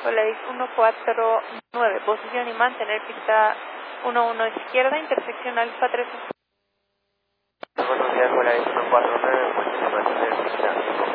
Volaris 149, posición y mantener pista 11 izquierda, intersección Alfa 3. Buenos días, Volaris 149, posición y mantener pista